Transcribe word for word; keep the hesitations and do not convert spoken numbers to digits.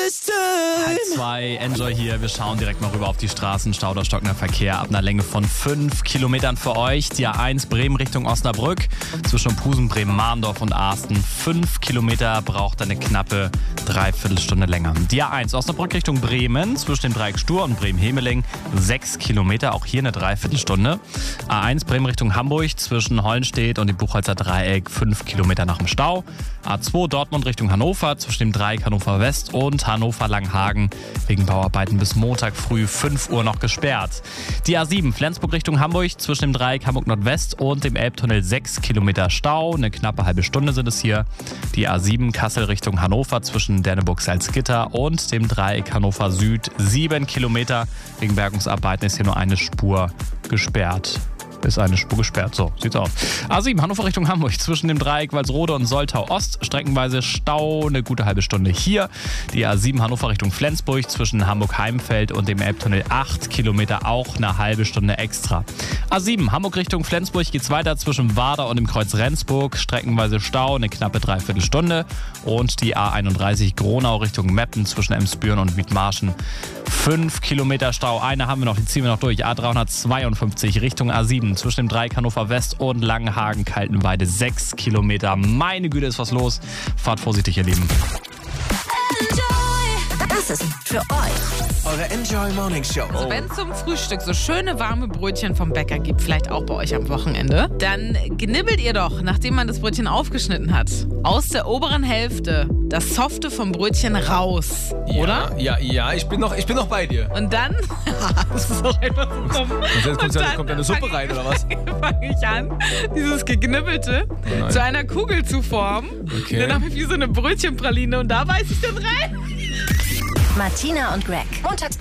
Halb zwei, Enjoy hier. Wir schauen direkt mal rüber auf die Straßen. Stau oder stockender Verkehr ab einer Länge von fünf Kilometern für euch. Die A eins Bremen Richtung Osnabrück. Zwischen Pusen, Bremen, Mahndorf und Asten. Fünf Kilometer braucht eine knappe Dreiviertelstunde länger. Die A eins Osnabrück Richtung Bremen. Zwischen dem Dreieck Stur und Bremen-Hemeling. Sechs Kilometer, auch hier eine Dreiviertelstunde. A eins Bremen Richtung Hamburg. Zwischen Hollenstedt und dem Buchholzer Dreieck. Fünf Kilometer nach dem Stau. A zwei Dortmund Richtung Hannover. Zwischen dem Dreieck Hannover West und Hannover-Langhagen. Wegen Bauarbeiten bis Montag früh fünf Uhr noch gesperrt. Die A sieben Flensburg Richtung Hamburg. Zwischen dem Dreieck Hamburg Nordwest und dem Elbtunnel sechs Kilometer Stau. Eine knappe halbe Stunde sind es hier. Die A sieben Kassel Richtung Hannover. Zwischen Derneburg-Salzgitter und dem Dreieck Hannover Süd. sieben Kilometer. Wegen Bergungsarbeiten ist hier nur eine Spur gesperrt. Ist eine Spur gesperrt. So, sieht's aus. A sieben, Hannover Richtung Hamburg. Zwischen dem Dreieck Walsrode und Soltau Ost. Streckenweise Stau, eine gute halbe Stunde hier. Die A sieben, Hannover Richtung Flensburg. Zwischen Hamburg-Heimfeld und dem Elbtunnel acht Kilometer. Auch eine halbe Stunde extra. A sieben, Hamburg Richtung Flensburg. Geht's weiter zwischen Wader und dem Kreuz Rendsburg. Streckenweise Stau, eine knappe Dreiviertelstunde. Und die A einunddreißig, Gronau Richtung Meppen. Zwischen Emsbüren und Wiedmarschen. fünf Kilometer Stau. Eine haben wir noch, die ziehen wir noch durch. A dreihundertzweiundfünfzig Richtung A sieben. Zwischen dem Dreieck Hannover West und Langenhagen-Kaltenweide. sechs Kilometer. Meine Güte, ist was los. Fahrt vorsichtig, ihr Lieben. Das ist für euch eure Enjoy Morning Show. Also wenn es zum Frühstück so schöne warme Brötchen vom Bäcker gibt, vielleicht auch bei euch am Wochenende, dann knibbelt ihr doch, nachdem man das Brötchen aufgeschnitten hat, aus der oberen Hälfte das Softe vom Brötchen raus, Ja, oder? Ja, ja, ich bin noch, ich bin noch bei dir. Und dann, das ist auch einfach so dumm. Und jetzt kommt, Und da, kommt da eine Suppe fang- rein, oder was? fange ich an, dieses Geknibbelte nein. zu einer Kugel zu formen. Okay. Dann habe ich wie so eine Brötchenpraline und da beiß ich dann rein. Martina und Greg. Montags